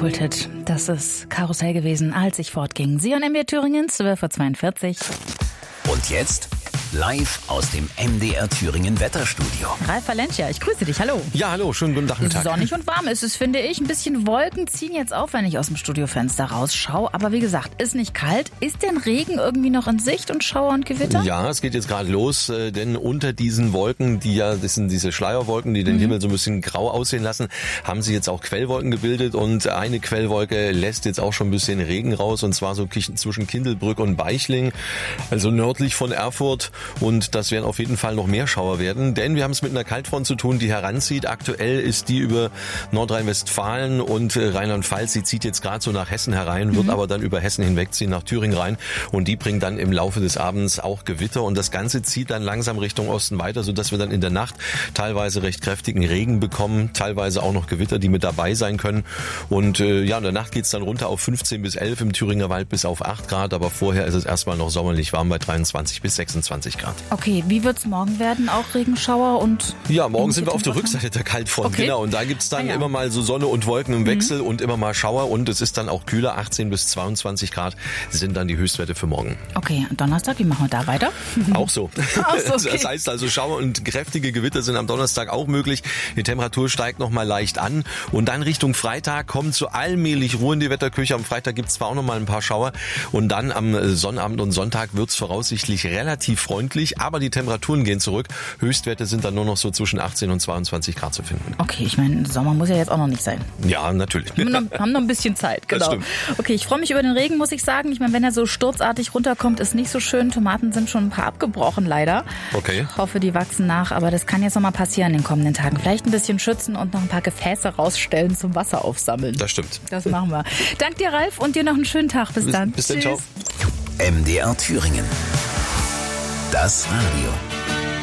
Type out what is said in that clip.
Kulthit. Das ist Karussell gewesen, als ich fortging. Sie und MDR Thüringen, 12:42 Uhr. Und jetzt live aus dem MDR Thüringen Wetterstudio. Ralf Valencia, ich grüße dich. Hallo. Ja, hallo, schönen guten Nachmittag. Sonnig und warm ist es, finde ich. Ein bisschen Wolken ziehen jetzt auf, wenn ich aus dem Studiofenster rausschaue. Aber wie gesagt, ist nicht kalt. Ist denn Regen irgendwie noch in Sicht und Schauer und Gewitter? Ja, es geht jetzt gerade los, denn unter diesen Wolken, das sind diese Schleierwolken, die den Himmel so ein bisschen grau aussehen lassen, haben sie jetzt auch Quellwolken gebildet und eine Quellwolke lässt jetzt auch schon ein bisschen Regen raus, und zwar so zwischen Kindelbrück und Beichling, also nördlich von Erfurt, und das werden auf jeden Fall noch mehr Schauer werden, denn wir haben es mit einer Kaltfront zu tun, die heranzieht. Aktuell ist die über Nordrhein-Westfalen und Rheinland-Pfalz, sie zieht jetzt gerade so nach Hessen herein, wird aber dann über Hessen hinwegziehen nach Thüringen rein, und die bringt dann im Laufe des Abends auch Gewitter, und das Ganze zieht dann langsam Richtung Osten weiter, sodass wir dann in der Nacht teilweise recht kräftigen Regen bekommen, teilweise auch noch Gewitter, die mit dabei sein können, und in der Nacht geht's dann runter auf 15 bis 11, im Thüringer Wald bis auf 8 Grad, aber vorher ist es erstmal noch sommerlich warm bei 23 bis 26 Grad. Okay, wie wird's morgen werden? Auch Regenschauer und... Ja, morgen sind wir auf der Rückseite der Kaltfront, okay. Genau, und da gibt's dann immer mal so Sonne und Wolken im Wechsel und immer mal Schauer, und es ist dann auch kühler, 18 bis 22 Grad sind dann die Höchstwerte für morgen. Okay, und Donnerstag, wie machen wir da weiter? Auch so. Okay. Das heißt also, Schauer und kräftige Gewitter sind am Donnerstag auch möglich. Die Temperatur steigt noch mal leicht an, und dann Richtung Freitag kommt so allmählich Ruhe in die Wetterküche. Am Freitag gibt's zwar auch noch mal ein paar Schauer, und dann am Sonnabend und Sonntag wird's voraussichtlich relativ freundlich, aber die Temperaturen gehen zurück. Höchstwerte sind dann nur noch so zwischen 18 und 22 Grad zu finden. Okay, ich meine, Sommer muss ja jetzt auch noch nicht sein. Ja, natürlich. Wir haben noch ein bisschen Zeit, genau. Das stimmt. Okay, ich freue mich über den Regen, muss ich sagen. Ich meine, wenn er so sturzartig runterkommt, ist nicht so schön. Tomaten sind schon ein paar abgebrochen, leider. Okay. Ich hoffe, die wachsen nach, aber das kann jetzt noch mal passieren in den kommenden Tagen. Vielleicht ein bisschen schützen und noch ein paar Gefäße rausstellen zum Wasser aufsammeln. Das stimmt. Das machen wir. Dank dir, Ralf, und dir noch einen schönen Tag. Bis dann. Bis dann, ciao. MDR Thüringen. Das Radio.